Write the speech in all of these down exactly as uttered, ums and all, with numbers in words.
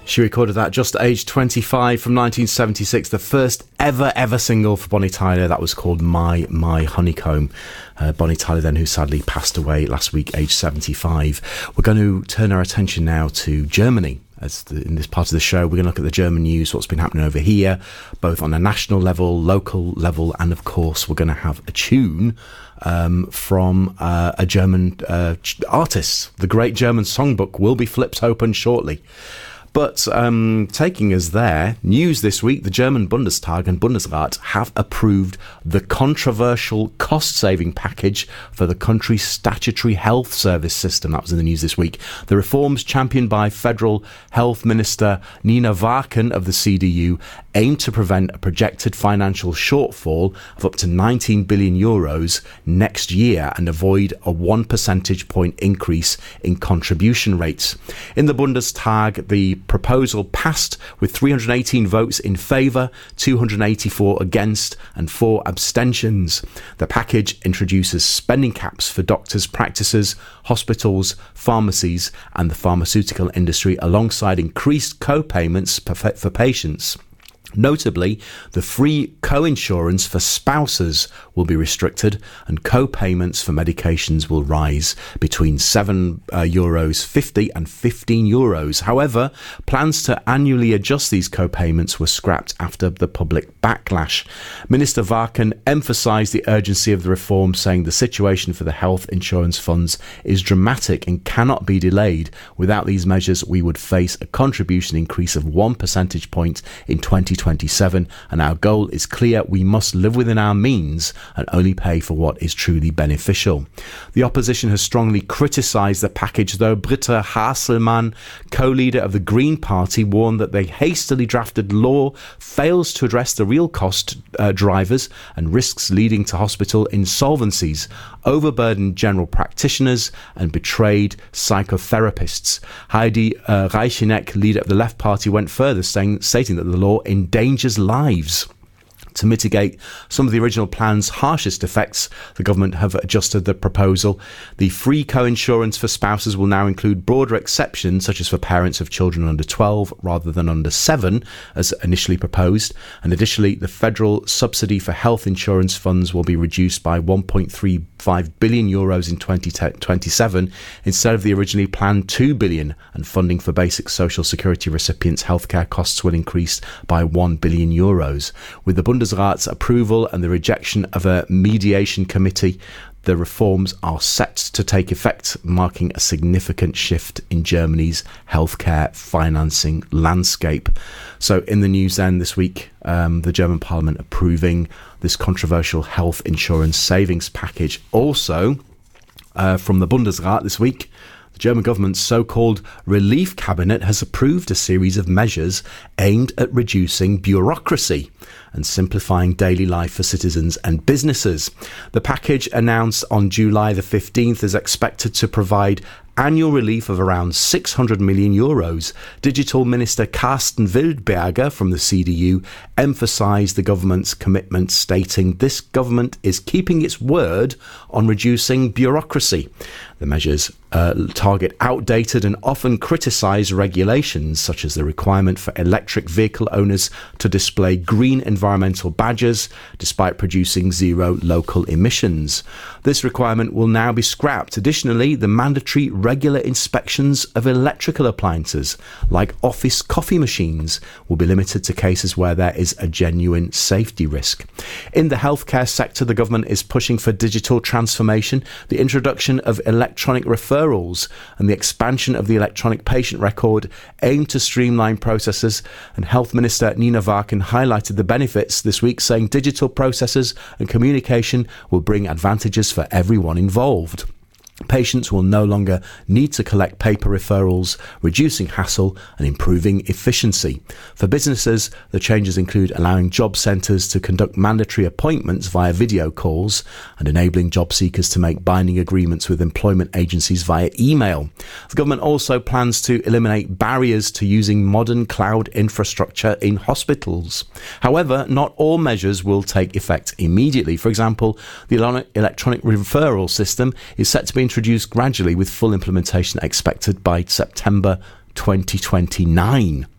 She recorded that just aged twenty-five from nineteen seventy-six, the first ever, ever single for Bonnie Tyler. That was called My, My Honeycomb. Uh, Bonnie Tyler then, who sadly passed away last week, aged seventy-five. We're going to turn our attention now to Germany. As the, in this part of the show, we're going to look at the German news, what's been happening over here, both on a national level, local level, and of course, we're going to have a tune um, from uh, a German uh, artist. The Great German Songbook will be flipped open shortly. But um, taking us there, news this week, the German Bundestag and Bundesrat have approved the controversial cost-saving package for the country's statutory health service system. That was in the news this week. The reforms, championed by Federal Health Minister Nina Warken of the C D U, aim to prevent a projected financial shortfall of up to nineteen billion euros next year and avoid a one percentage point increase in contribution rates. In the Bundestag, the proposal passed with three hundred eighteen votes in favour, two hundred eighty-four against and four abstentions. The package introduces spending caps for doctors' practices, hospitals, pharmacies and the pharmaceutical industry, alongside increased co-payments for patients. Notably, the free co-insurance for spouses will be restricted and co-payments for medications will rise between seven euros fifty and fifteen euros. However, plans to annually adjust these co-payments were scrapped after the public backlash. Minister Warken emphasised the urgency of the reform, saying the situation for the health insurance funds is dramatic and cannot be delayed. Without these measures, we would face a contribution increase of one percentage point in twenty twenty-seven, and our goal is clear: we must live within our means and only pay for what is truly beneficial. The opposition has strongly criticised the package, though Britta Hasselmann, co-leader of the Green Party, warned that the hastily drafted law fails to address the real cost uh, drivers and risks leading to hospital insolvencies, overburdened general practitioners and betrayed psychotherapists. Heidi uh, Reicheneck, leader of the Left Party, went further, saying, stating that the law endangers lives. To mitigate some of the original plan's harshest effects, the government have adjusted the proposal. The free co-insurance for spouses will now include broader exceptions, such as for parents of children under twelve rather than under seven, as initially proposed. And additionally, the federal subsidy for health insurance funds will be reduced by one point three five billion euros in twenty twenty-seven instead of the originally planned two billion, and funding for basic social security recipients' healthcare costs will increase by one billion euros. With the Bundesrat's approval and the rejection of a mediation committee, the reforms are set to take effect, marking a significant shift in Germany's healthcare financing landscape. So in the news then this week, um, the German Parliament approving this controversial health insurance savings package. Also, uh, from the Bundesrat this week, the German government's so-called relief cabinet has approved a series of measures aimed at reducing bureaucracy and simplifying daily life for citizens and businesses. The package, announced on July the fifteenth, is expected to provide annual relief of around six hundred million euros. Digital Minister Carsten Wildberger from the C D U emphasised the government's commitment, stating this government is keeping its word on reducing bureaucracy. The measures uh, target outdated and often criticised regulations, such as the requirement for electric vehicle owners to display green environmental badges despite producing zero local emissions. This requirement will now be scrapped. Additionally, the mandatory regular inspections of electrical appliances, like office coffee machines, will be limited to cases where there is a genuine safety risk. In the healthcare sector, the government is pushing for digital transformation, the introduction of electronic referrals and the expansion of the electronic patient record aim to streamline processes, and Health Minister Nina Warken highlighted the benefits this week, saying digital processes and communication will bring advantages for everyone involved. Patients will no longer need to collect paper referrals, reducing hassle and improving efficiency. For businesses, the changes include allowing job centres to conduct mandatory appointments via video calls and enabling job seekers to make binding agreements with employment agencies via email. The government also plans to eliminate barriers to using modern cloud infrastructure in hospitals. However, not all measures will take effect immediately. For example, the electronic referral system is set to be introduced gradually, with full implementation expected by September twenty twenty-nine.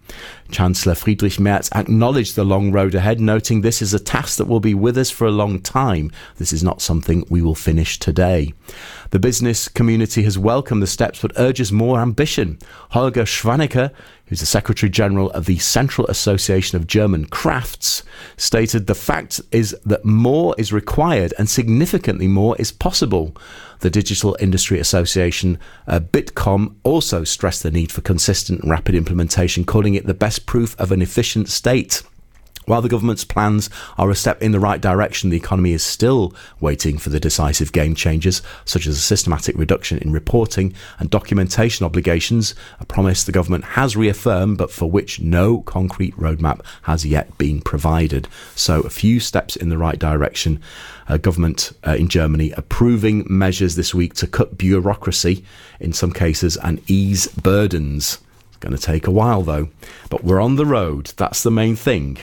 Chancellor Friedrich Merz acknowledged the long road ahead, noting this is a task that will be with us for a long time. This is not something we will finish today. The business community has welcomed the steps but urges more ambition. Holger Schwanecke, who's the Secretary General of the Central Association of German Crafts, stated the fact is that more is required and significantly more is possible. The Digital Industry Association, uh, Bitkom, also stressed the need for consistent and rapid implementation, calling it the best proof of an efficient state. While the government's plans are a step in the right direction, the economy is still waiting for the decisive game changers, such as a systematic reduction in reporting and documentation obligations, a promise the government has reaffirmed, but for which no concrete roadmap has yet been provided. So a few steps in the right direction. Uh, government uh, in Germany approving measures this week to cut bureaucracy in some cases and ease burdens. It's going to take a while, though. But we're on the road. That's the main thing.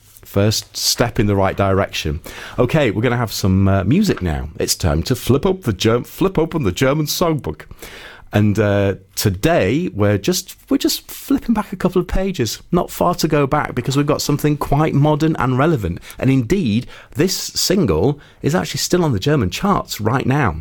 First step in the right direction. Okay, we're going to have some uh, music now. It's time to flip up the Germ- flip open the German songbook. And uh, today we're just we're just flipping back a couple of pages, not far to go back, because we've got something quite modern and relevant. And indeed, this single is actually still on the German charts right now.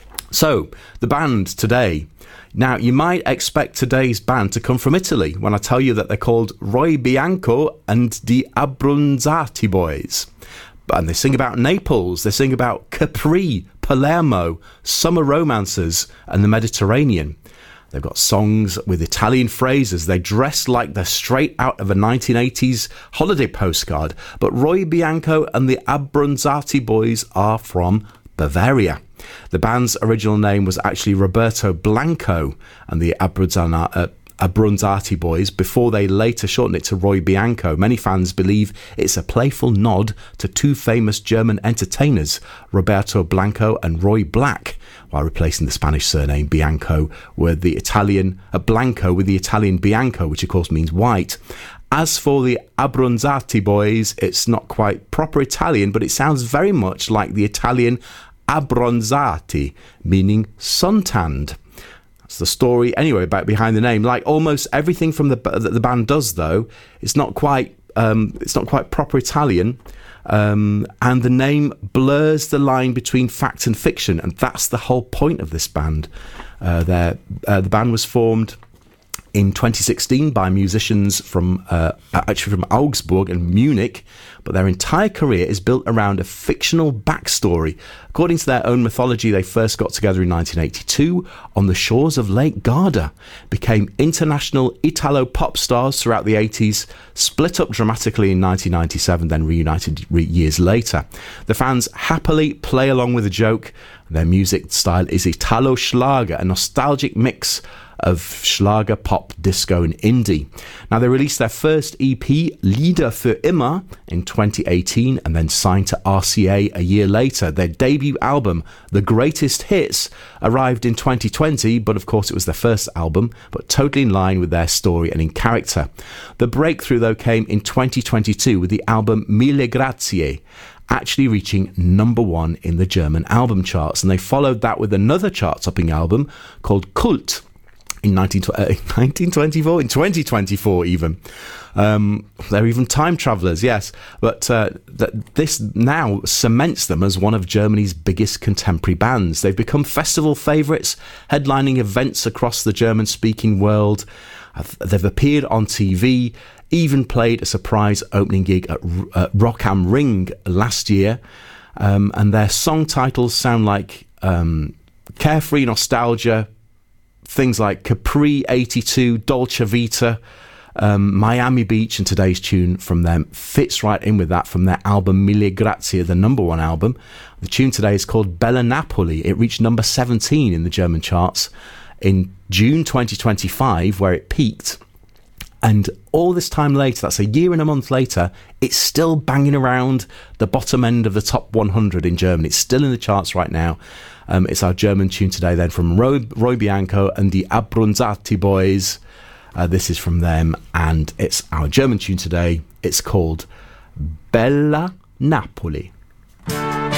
So, the band today. Now, you might expect today's band to come from Italy when I tell you that they're called Roy Bianco and the Abbronzati Boys. And they sing about Naples, they sing about Capri, Palermo, summer romances, and the Mediterranean. They've got songs with Italian phrases. They dress like they're straight out of a nineteen eighties holiday postcard. But Roy Bianco and the Abbronzati Boys are from Bavaria. The band's original name was actually Roberto Blanco and the Abbronzati, uh, Abbronzati Boys, before they later shortened it to Roy Bianco. Many fans believe it's a playful nod to two famous German entertainers, Roberto Blanco and Roy Black, while replacing the Spanish surname Bianco with the Italian uh, Blanco with the Italian Bianco, which of course means white. As for the Abbronzati Boys, it's not quite proper Italian, but it sounds very much like the Italian Abbronzati, meaning suntanned. That's the story anyway about behind the name. Like almost everything from the that the band does, though, it's not quite um, it's not quite proper Italian, um, and the name blurs the line between fact and fiction, and that's the whole point of this band. Uh, uh, the band was formed in twenty sixteen by musicians from uh, actually from Augsburg and Munich, but their entire career is built around a fictional backstory. According to their own mythology, they first got together in nineteen eighty-two on the shores of Lake Garda, became international Italo pop stars throughout the eighties, split up dramatically in nineteen ninety-seven, then reunited re- years later. The fans happily play along with the joke. Their music style is Italo Schlager, a nostalgic mix of Schlager, pop, disco and indie. Now, they released their first E P, Lieder für immer, in twenty eighteen and then signed to R C A a year later. Their debut album, The Greatest Hits, arrived in twenty twenty, but of course it was their first album, but totally in line with their story and in character. The breakthrough, though, came in twenty twenty-two with the album Mille Grazie, actually reaching number one in the German album charts. And they followed that with another chart-topping album called Kult, in nineteen twenty-four, in twenty twenty-four even. Um, they're even time travellers, yes. But uh, th- this now cements them as one of Germany's biggest contemporary bands. They've become festival favourites, headlining events across the German-speaking world. They've appeared on T V, even played a surprise opening gig at uh, Rock am Ring last year. Um, and their song titles sound like um, Carefree Nostalgia, things like Capri eighty-two, Dolce Vita, um, Miami Beach, and today's tune from them fits right in with that from their album Mille Grazie, the number one album. The tune today is called Bella Napoli. It reached number seventeen in the German charts in June twenty twenty-five, where it peaked. And all this time later, that's a year and a month later, it's still banging around the bottom end of the top one hundred in Germany. It's still in the charts right now. Um, it's our German tune today then from Roy, Roy Bianco and the Abbronzati Boys. Uh, this is from them, and it's our German tune today. It's called Bella Napoli.